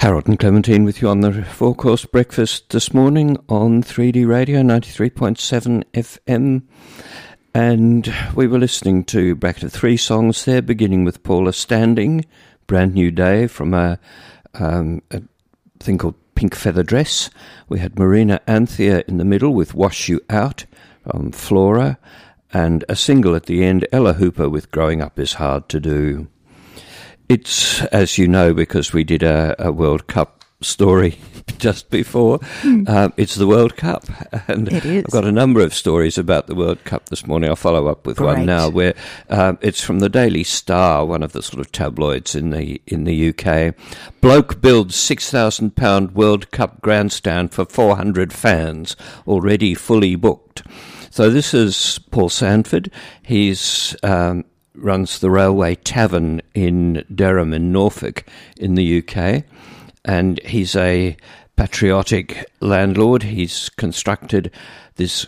Harold and Clementine with you on the four-course breakfast this morning on 3D Radio 93.7 FM. And we were listening to bracket of three songs there, beginning with Paula Standing, Brand New Day, from a thing called Pink Feather Dress. We had Marina Anthea in the middle with Wash You Out from Flora, and a single at the end, Ella Hooper with Growing Up Is Hard to Do. It's, as you know, because we did a World Cup story just before, it's the World Cup. And it is. I've got a number of stories about the World Cup this morning. I'll follow up with one now where it's from the Daily Star, one of the sort of tabloids in the UK. Bloke builds £6,000 World Cup grandstand for 400 fans, already fully booked. So this is Paul Sanford. He's runs the Railway Tavern in Dereham in Norfolk in the UK, and he's a patriotic landlord. He's constructed this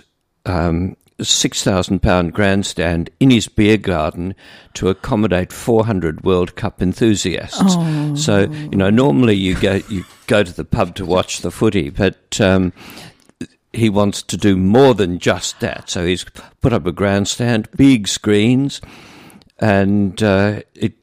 £6,000 grandstand in his beer garden to accommodate 400 World Cup enthusiasts. Oh. So, you know, normally you go to the pub to watch the footy, but he wants to do more than just that. So he's put up a grandstand, big screens, and so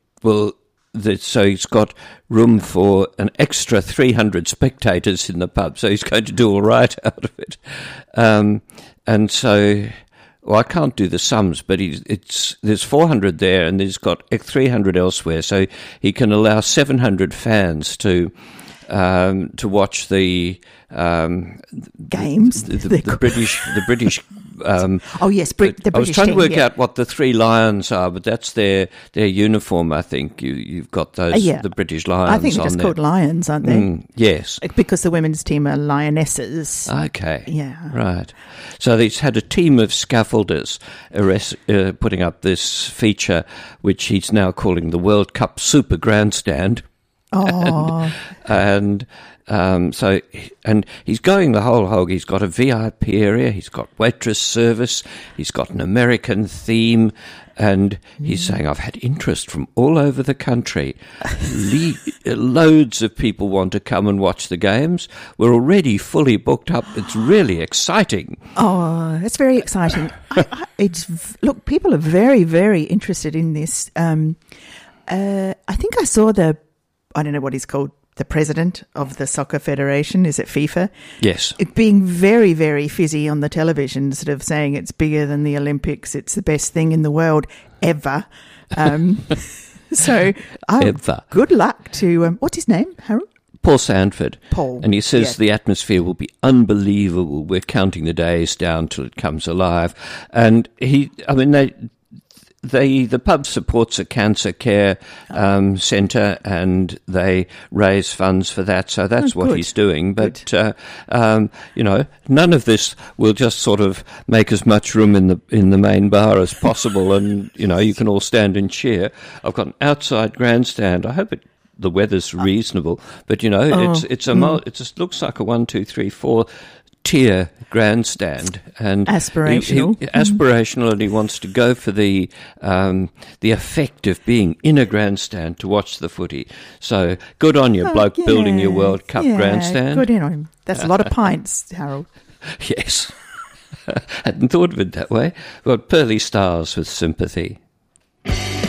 he's got room for an extra 300 spectators in the pub. So he's going to do all right out of it. And so, well, I can't do the sums, but there's 400 there, and he's got 300 elsewhere. So he can allow 700 fans to watch the games, the British. Oh yes, the British. I was trying to work out what the three lions are, but that's their uniform. I think you've got those the British Lions. I think they're just called Lions, aren't they? Yes, because the women's team are Lionesses. Okay, yeah, right. So he's had a team of scaffolders putting up this feature, which he's now calling the World Cup Super Grandstand. Oh, and he's going the whole hog. He's got a VIP area, he's got waitress service, he's got an American theme, and he's saying, I've had interest from all over the country. Loads of people want to come and watch the games. We're already fully booked up. It's really exciting. Oh, that's very exciting. Look, people are very, very interested in this. I think I saw I don't know what he's called, the president of the Soccer Federation, is it FIFA? Yes. It being very, very fizzy on the television, sort of saying it's bigger than the Olympics, it's the best thing in the world ever. Ever. Good luck to, what's his name, Harold? Paul Sanford. Paul. And he says the atmosphere will be unbelievable. We're counting the days down till it comes alive. And the pub supports a cancer care centre, and they raise funds for that. So that's what he's doing. But none of this will just sort of make as much room in the main bar as possible, and you can all stand and cheer. I've got an outside grandstand. I hope the weather's reasonable, but it just looks like a 1, 2, 3, 4 tier grandstand, and aspirational, aspirational, and he wants to go for the effect of being in a grandstand to watch the footy. So good on you, bloke, building your World Cup grandstand. Good on him. That's a lot of pints, Harold. Yes, hadn't thought of it that way. We've got Pearly Stars with Sympathy.